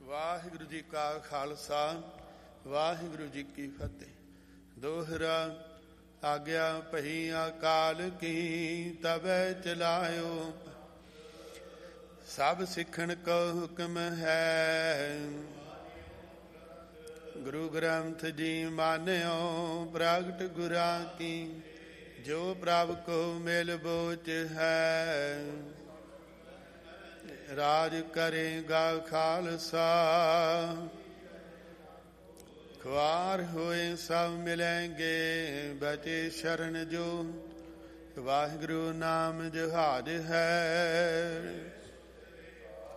ਵਾਹਿਗੁਰੂ ਜੀ ਕਾ ਖਾਲਸਾ ਵਾਹਿਗੁਰੂ ਜੀ ਕੀ ਫਤਿਹ। ਦੋਹਰਾ ਆਗਿਆ ਭਈ ਅਕਾਲ ਕੀ ਤਬੈ ਚਲਾਇਓ, ਸਭ ਸਿੱਖਣ ਕੋ ਹੁਕਮ ਹੈ। ਗੁਰੂ ਗ੍ਰੰਥ ਜੀ ਮਾਨਿਓ ਪ੍ਰਗਟ ਗੁਰਾਂ ਕੀ, ਜੋ ਪ੍ਰਭ ਕੋ ਮਿਲ ਬੋਚ ਹੈ। ਰਾਜ ਕਰੇਗਾ ਖਾਲਸਾ, ਖੁਆਰ ਹੋਏ ਸਭ ਮਿਲੇਂਗੇ। ਬਚੇ ਸ਼ਰਨ ਜੋ ਵਾਹਿਗੁਰੂ ਨਾਮ ਜਹਾਜ ਹੈ।